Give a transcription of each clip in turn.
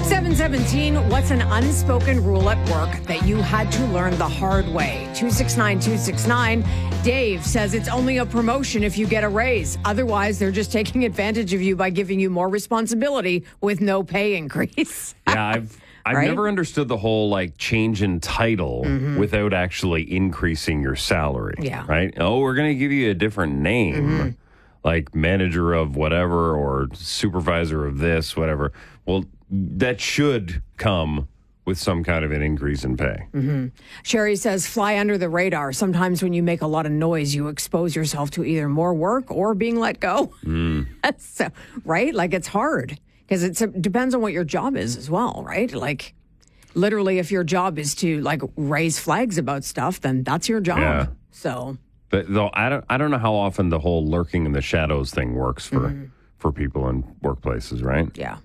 717, what's an unspoken rule at work that you had to learn the hard way? 269-269. Dave says it's only a promotion if you get a raise. Otherwise, they're just taking advantage of you by giving you more responsibility with no pay increase. Yeah, I've Right? never understood the whole like change in title without actually increasing your salary. Yeah. Right? Oh, we're going to give you a different name, like manager of whatever or supervisor of this, whatever. Well, that should come with some kind of an increase in pay. Sherry says, fly under the radar. Sometimes when you make a lot of noise, you expose yourself to either more work or being let go. So, right? Like, it's hard because it depends on what your job is as well, right? Like, literally, if your job is to, like, raise flags about stuff, then that's your job. Yeah. So, But though I don't know how often the whole lurking in the shadows thing works for people in workplaces, right? yeah.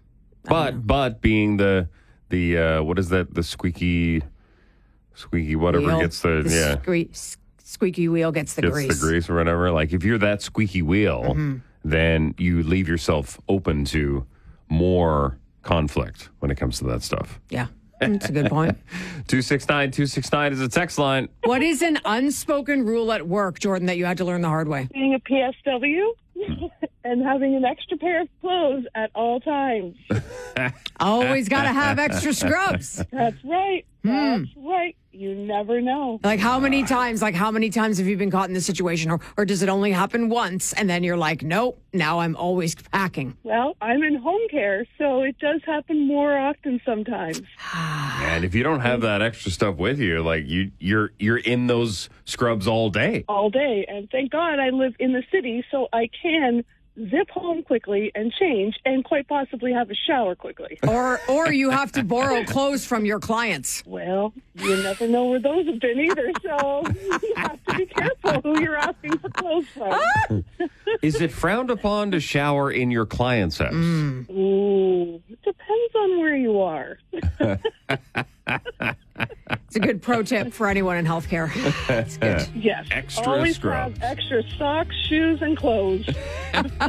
But being the what is that, the squeaky whatever Wheel. gets the Squeaky wheel gets the gets grease. the grease or whatever. Like if you're that squeaky wheel, then you leave yourself open to more conflict when it comes to that stuff. Yeah. That's a good point. 269-269 is a text line. What is an unspoken rule at work, Jordan, that you had to learn the hard way? Being a PSW and having an extra pair of clothes at all times. Always got to have extra scrubs. That's right. That's right. You never know. Like how many times have you been caught in this situation? Or does it only happen once and then you're like, nope, now I'm always packing? Well, I'm in home care, so it does happen more often sometimes. And if you don't have that extra stuff with you, like you're in those scrubs all day. All day. And thank God I live in the city, so I can zip home quickly and change and quite possibly have a shower quickly. Or you have to borrow clothes from your clients. Well, you never know where those have been either, so you have to be careful who you're asking for clothes from. Is it frowned upon to shower in your client's house? Ooh, it depends on where you are. It's a good pro tip for anyone in healthcare. It's good. Yes. Extra Always scrubs. have extra socks, shoes, and clothes.